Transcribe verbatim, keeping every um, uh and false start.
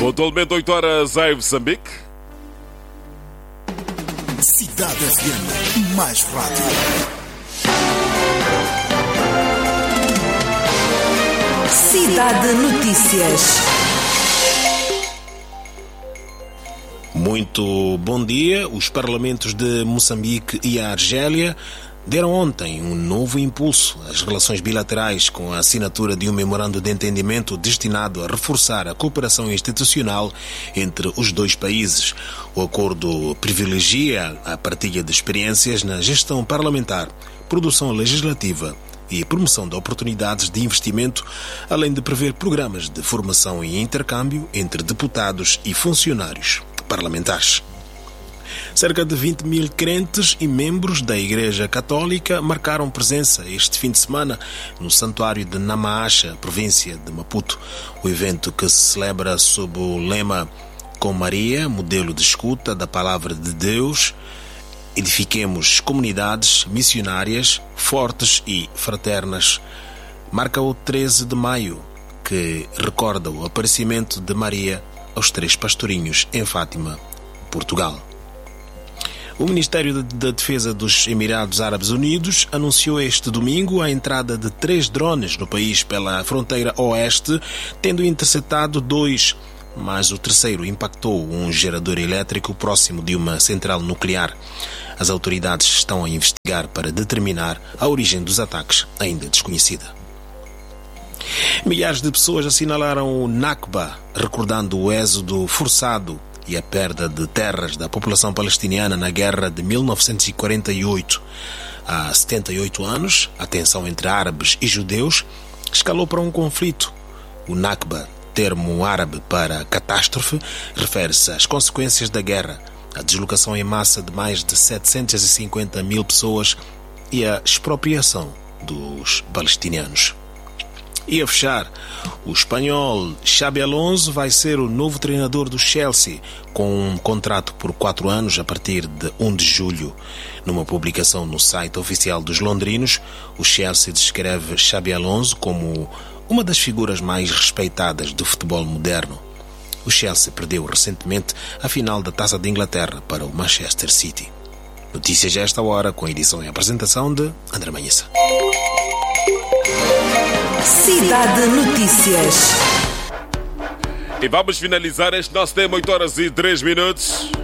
Pontualmente oito horas em Moçambique. Cidade F M, mais rádio. Cidade Notícias. Muito bom dia. Os parlamentos de Moçambique e a Argélia deram ontem um novo impulso às relações bilaterais com a assinatura de um memorando de entendimento destinado a reforçar a cooperação institucional entre os dois países. O acordo privilegia a partilha de experiências na gestão parlamentar, produção legislativa e promoção de oportunidades de investimento, além de prever programas de formação e intercâmbio entre deputados e funcionários parlamentares. Cerca de vinte mil crentes e membros da Igreja Católica marcaram presença este fim de semana no Santuário de Namaacha, província de Maputo. O evento, que se celebra sob o lema Com Maria, modelo de escuta da Palavra de Deus, edifiquemos comunidades missionárias fortes e fraternas, marca o treze de maio, que recorda o aparecimento de Maria aos três pastorinhos em Fátima, Portugal. O Ministério da Defesa dos Emirados Árabes Unidos anunciou este domingo a entrada de três drones no país pela fronteira oeste, tendo interceptado dois, mas o terceiro impactou um gerador elétrico próximo de uma central nuclear. As autoridades estão a investigar para determinar a origem dos ataques, ainda desconhecida. Milhares de pessoas assinalaram o Nakba, recordando o êxodo forçado e a perda de terras da população palestiniana na guerra de mil novecentos e quarenta e oito. Há setenta e oito anos, a tensão entre árabes e judeus escalou para um conflito. O Nakba, termo árabe para catástrofe, refere-se às consequências da guerra, a deslocação em massa de mais de setecentas e cinquenta mil pessoas e a expropriação dos palestinianos. E a fechar, o espanhol Xabi Alonso vai ser o novo treinador do Chelsea, com um contrato por quatro anos a partir de primeiro de julho. Numa publicação no site oficial dos londrinos, o Chelsea descreve Xabi Alonso como uma das figuras mais respeitadas do futebol moderno. O Chelsea perdeu recentemente a final da Taça de Inglaterra para o Manchester City. Notícias a esta hora, com a edição e apresentação de André Manhissa. Cidade Notícias. E vamos finalizar este nosso tema, oito horas e três minutos.